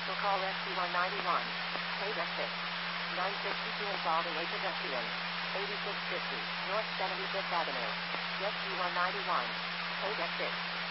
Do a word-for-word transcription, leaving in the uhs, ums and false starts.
Special call S C one ninety-one. Paid at six. nine sixty-two involving a pedestrian. eighty-six fifty North seventy-fifth Avenue. Jet C one ninety-one. Paid at six.